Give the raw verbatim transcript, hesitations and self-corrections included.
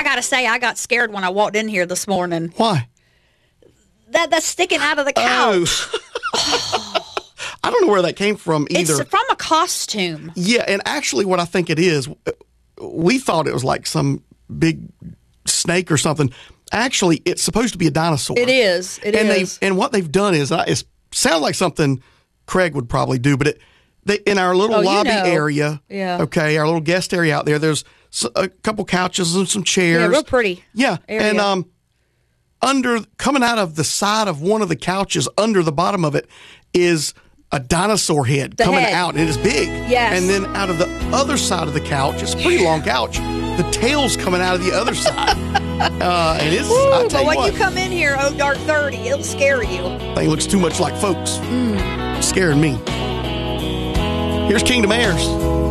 got to say, I got scared when I walked in here this morning. Why? That That's sticking out of the couch. Oh. I don't know where that came from either. It's from a costume. Yeah, and actually what I think it is, we thought it was like some big snake or something. Actually, it's supposed to be a dinosaur. It is. It and is. They, and what they've done is, it sounds like something Craig would probably do, but it, they, in our little oh, lobby you know. area, yeah. okay, our little guest area out there, there's a couple couches and some chairs. Yeah, real pretty. Yeah, area. and um, under coming out of the side of one of the couches, under the bottom of it, is a dinosaur head the coming head. out. It is big. Yes. And then out of the other side of the couch, it's a pretty long couch, the tail's coming out of the other side. uh, and it's, Woo, I tell but you when what, you come in here, oh dark thirty, it'll scare you. thing looks too much like folks. Mm. Scaring me. Here's Kingdom Heirs.